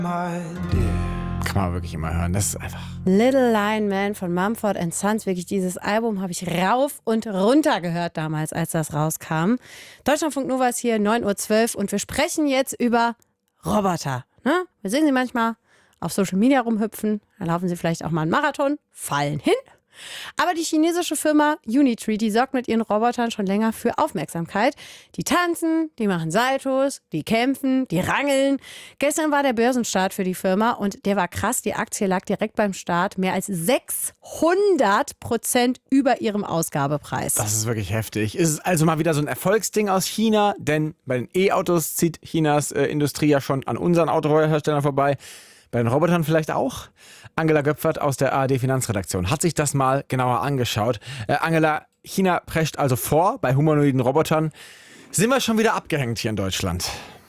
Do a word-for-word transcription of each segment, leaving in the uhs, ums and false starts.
Kann man wirklich immer hören. Das ist einfach... Little Lion Man von Mumford and Sons. Wirklich, dieses Album habe ich rauf und runter gehört damals, als das rauskam. Deutschlandfunk Nova ist hier, neun Uhr zwölf und wir sprechen jetzt über Roboter. Ne? Wir sehen sie manchmal auf Social Media rumhüpfen. Dann laufen sie vielleicht auch mal einen Marathon, fallen hin. Aber die chinesische Firma Unitree, die sorgt mit ihren Robotern schon länger für Aufmerksamkeit. Die tanzen, die machen Saltos, die kämpfen, die rangeln. Gestern war der Börsenstart für die Firma und der war krass. Die Aktie lag direkt beim Start mehr als sechshundert Prozent über ihrem Ausgabepreis. Das ist wirklich heftig. Ist es also mal wieder so ein Erfolgsding aus China? Denn bei den E-Autos zieht Chinas äh, Industrie ja schon an unseren Autoherstellern vorbei. Bei den Robotern vielleicht auch? Angela Göpfert aus der A R D-Finanzredaktion hat sich das mal genauer angeschaut. Äh, Angela, China prescht also vor bei humanoiden Robotern. Sind wir schon wieder abgehängt hier in Deutschland?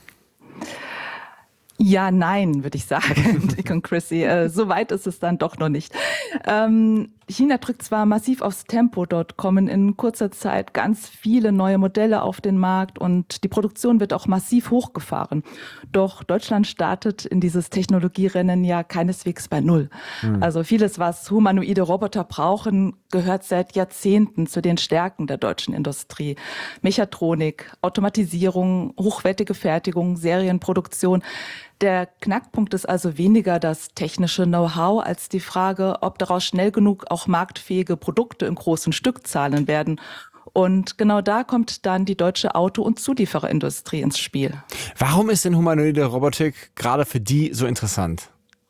Ja, nein, würde ich sagen, Dick und Chrissy. Äh, so weit ist es dann doch noch nicht. Ähm, China drückt zwar massiv aufs Tempo, dort kommen in kurzer Zeit ganz viele neue Modelle auf den Markt und die Produktion wird auch massiv hochgefahren. Doch Deutschland startet in dieses Technologierennen ja keineswegs bei Null. Hm. Also vieles, was humanoide Roboter brauchen, gehört seit Jahrzehnten zu den Stärken der deutschen Industrie. Mechatronik, Automatisierung, hochwertige Fertigung, Serienproduktion. Der Knackpunkt ist also weniger das technische Know-how als die Frage, ob daraus schnell genug auch marktfähige Produkte in großen Stückzahlen werden. Und genau da kommt dann die deutsche Auto- und Zuliefererindustrie ins Spiel. Warum ist denn humanoide Robotik gerade für die so interessant?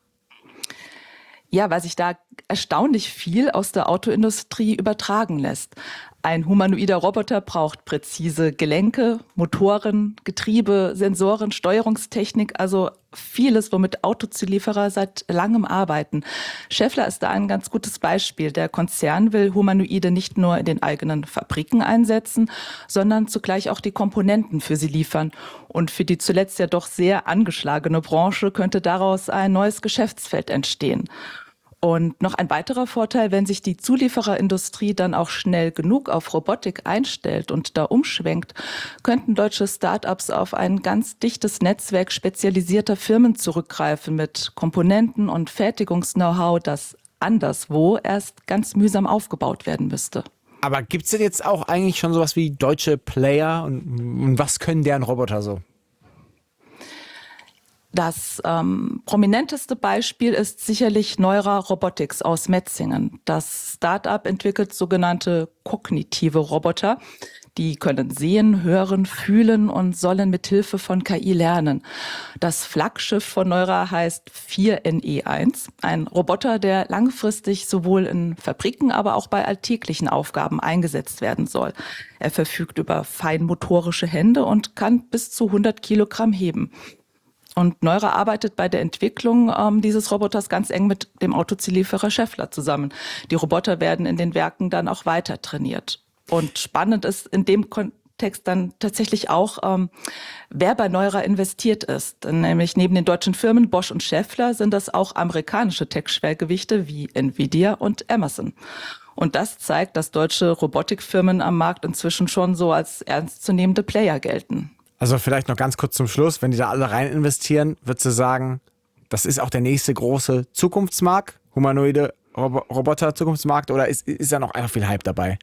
Ja, weil sich da erstaunlich viel aus der Autoindustrie übertragen lässt. Ein humanoider Roboter braucht präzise Gelenke, Motoren, Getriebe, Sensoren, Steuerungstechnik, also vieles, womit Autozulieferer seit langem arbeiten. Schaeffler ist da ein ganz gutes Beispiel. Der Konzern will Humanoide nicht nur in den eigenen Fabriken einsetzen, sondern zugleich auch die Komponenten für sie liefern. Und für die zuletzt ja doch sehr angeschlagene Branche könnte daraus ein neues Geschäftsfeld entstehen. Und noch ein weiterer Vorteil, wenn sich die Zuliefererindustrie dann auch schnell genug auf Robotik einstellt und da umschwenkt, könnten deutsche Start-ups auf ein ganz dichtes Netzwerk spezialisierter Firmen zurückgreifen mit Komponenten und Fertigungs-Know-how, das anderswo erst ganz mühsam aufgebaut werden müsste. Aber gibt es denn jetzt auch eigentlich schon sowas wie deutsche Player und, und was können deren Roboter so? Das ähm, prominenteste Beispiel ist sicherlich Neura Robotics aus Metzingen. Das Start-up entwickelt sogenannte kognitive Roboter. Die können sehen, hören, fühlen und sollen mit Hilfe von K I lernen. Das Flaggschiff von Neura heißt vier N E eins. Ein Roboter, der langfristig sowohl in Fabriken, aber auch bei alltäglichen Aufgaben eingesetzt werden soll. Er verfügt über feinmotorische Hände und kann bis zu hundert Kilogramm heben. Und Neura arbeitet bei der Entwicklung ähm, dieses Roboters ganz eng mit dem Autozulieferer Schaeffler zusammen. Die Roboter werden in den Werken dann auch weiter trainiert. Und spannend ist in dem Kontext dann tatsächlich auch, ähm, wer bei Neura investiert ist. Nämlich neben den deutschen Firmen Bosch und Schaeffler sind das auch amerikanische Tech-Schwergewichte wie Nvidia und Amazon. Und das zeigt, dass deutsche Robotikfirmen am Markt inzwischen schon so als ernstzunehmende Player gelten. Also vielleicht noch ganz kurz zum Schluss, wenn die da alle rein investieren, würdest du sagen, das ist auch der nächste große Zukunftsmarkt, humanoide Rob- Roboter-Zukunftsmarkt, oder ist, ist da noch einfach viel Hype dabei?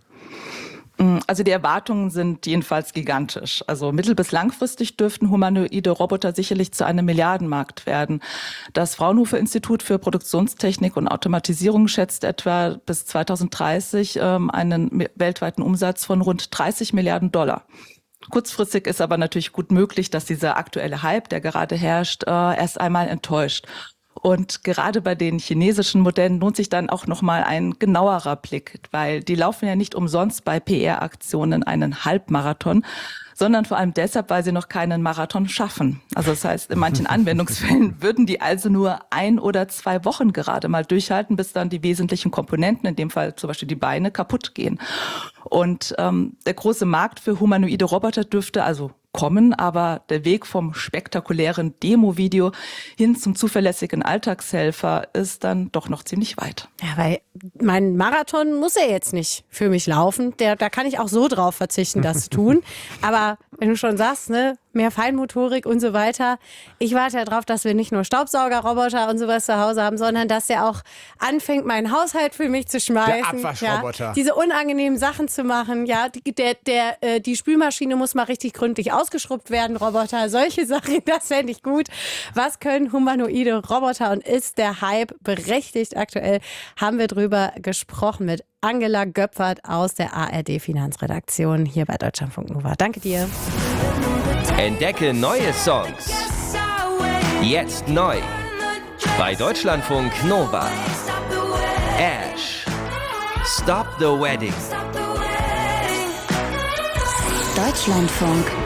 Also die Erwartungen sind jedenfalls gigantisch. Also mittel- bis langfristig dürften humanoide Roboter sicherlich zu einem Milliardenmarkt werden. Das Fraunhofer-Institut für Produktionstechnik und Automatisierung schätzt etwa bis zweitausenddreißig ähm, einen weltweiten Umsatz von rund dreißig Milliarden Dollar. Kurzfristig ist aber natürlich gut möglich, dass dieser aktuelle Hype, der gerade herrscht, äh, erst einmal enttäuscht. Und gerade bei den chinesischen Modellen lohnt sich dann auch nochmal ein genauerer Blick, weil die laufen ja nicht umsonst bei P R-Aktionen einen Halbmarathon, sondern vor allem deshalb, weil sie noch keinen Marathon schaffen. Also das heißt, in manchen Anwendungsfällen würden die also nur ein oder zwei Wochen gerade mal durchhalten, bis dann die wesentlichen Komponenten, in dem Fall zum Beispiel die Beine, kaputt gehen. Und ähm, der große Markt für humanoide Roboter dürfte also kommen, aber der Weg vom spektakulären Demo-Video hin zum zuverlässigen Alltagshelfer ist dann doch noch ziemlich weit. Ja, weil mein Marathon muss er jetzt nicht für mich laufen. Der, da kann ich auch so drauf verzichten, das zu tun. Aber wenn du schon sagst, ne, mehr Feinmotorik und so weiter. Ich warte ja drauf, dass wir nicht nur Staubsaugerroboter und sowas zu Hause haben, sondern dass der auch anfängt, meinen Haushalt für mich zu schmeißen. Der Abwaschroboter. Ja, diese unangenehmen Sachen zu machen. Ja, die, der, der, äh, die Spülmaschine muss mal richtig gründlich ausgeschrubbt werden, Roboter. Solche Sachen, das fände ich gut. Was können humanoide Roboter und ist der Hype berechtigt? Aktuell haben wir drüber gesprochen mit Angela Göpfert aus der A R D-Finanzredaktion hier bei Deutschlandfunk Nova. Danke dir. Entdecke neue Songs. Jetzt neu. Bei Deutschlandfunk Nova. Ash. Stop the Wedding. Deutschlandfunk